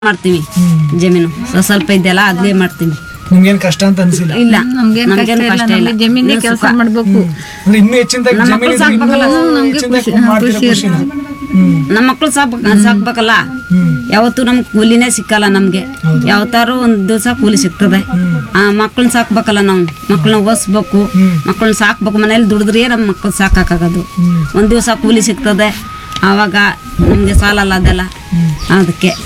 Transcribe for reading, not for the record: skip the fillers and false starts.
ಮಾಡ್ತೀವಿ. ಜಮೀನು ಸ್ವಲ್ಪ ಇದೆಲ್ಲ ಅದ್ಲೇ ಮಾಡ್ತೀವಿ. ನಿಮ್ಗೇನ್ ಕಷ್ಟ ಅಂತ ಅನ್ಸಿಲ್ಲ? ಇಲ್ಲ ನಮ್ಗೇನು ಕಷ್ಟ ಇಲ್ಲ. ಜಮೀನಿಗೆ ಕೆಲಸ ಮಾಡ್ಬೇಕು. ಅಂದ್ರೆ ಇನ್ನೂ ಹೆಚ್ಚಿನದಾಗಿ ನಮ್ಮ ಜಮೀನು ಮಕ್ಕಳು ಸಾಕ್ಬೇಕಲ್ಲ. ನಮ್ಮ ಮಕ್ಕಳು ಸಾಕ್ಬೇಕಲ್ಲ. ಯಾವತ್ತು ನಮ್ಗೆ ಕೂಲಿನೇ ಸಿಕ್ಕಲ್ಲ. ನಮ್ಗೆ ಯಾವತ್ತಾರು ಒಂದ್ ದಿವಸ ಕೂಲಿ ಸಿಗ್ತದೆ. ಆ ಮಕ್ಕಳನ್ನ ಸಾಕ್ಬೇಕಲ್ಲ. ನಾವು ಮಕ್ಕಳನ್ನ ಓದಿಸ್ಬೇಕು, ಮಕ್ಕಳನ್ನ ಸಾಕ್ಬೇಕು. ಮನೇಲಿ ದುಡಿದ್ರೆ ನಮ್ಮ ಮಕ್ಕಳು ಸಾಕಾಗೋದು. ಒಂದ್ ದಿವಸ ಕೂಲಿ ಸಿಗ್ತದೆ, ಆವಾಗ ನಮ್ಗೆ ಸಾಲಲ್ಲ ಅದೆಲ್ಲ. ಅದಕ್ಕೆ